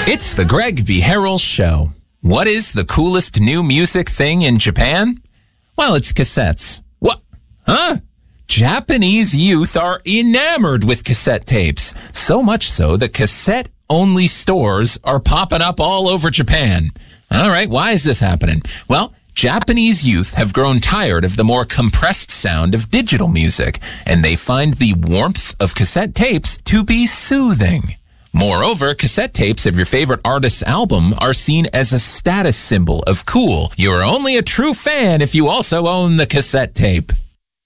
It's the Greg B. Harrell Show. What is the coolest new music thing in Japan? Well, it's cassettes. What? Huh? Japanese youth are enamored with cassette tapes. So much so that cassette-only stores are popping up all over Japan. All right, why is this happening? Well, Japanese youth have grown tired of the more compressed sound of digital music, and they find the warmth of cassette tapes to be soothing. Moreover, cassette tapes of your favorite artist's album are seen as a status symbol of cool. You're only a true fan if you also own the cassette tape.